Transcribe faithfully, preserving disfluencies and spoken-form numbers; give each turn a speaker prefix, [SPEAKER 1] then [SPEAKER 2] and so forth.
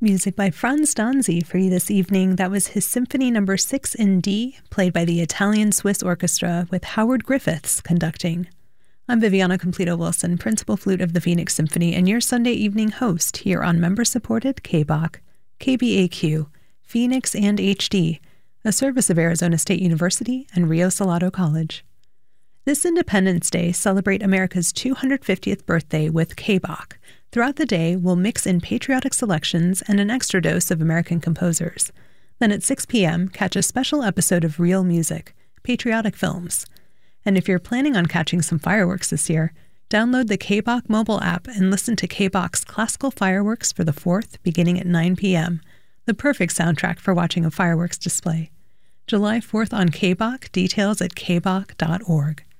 [SPEAKER 1] Music by Franz Danzi for you this evening. That was his Symphony Number six in D, played by the Italian-Swiss Orchestra with Howard Griffiths conducting. I'm Viviana Completo-Wilson, Principal Flute of the Phoenix Symphony, and your Sunday evening host here on member-supported K B O C, K B A Q, Phoenix, and H D, a service of Arizona State University and Rio Salado College. This Independence Day, celebrate America's two hundred fiftieth birthday with K B O C. Throughout the day, we'll mix in patriotic selections and an extra dose of American composers. Then at six p.m., catch a special episode of Real Music, Patriotic Films. And if you're planning on catching some fireworks this year, download the K B O C mobile app and listen to K B O C's classical fireworks for the fourth, beginning at nine p.m., the perfect soundtrack for watching a fireworks display. July fourth on K B O C, details at k b o c dot org.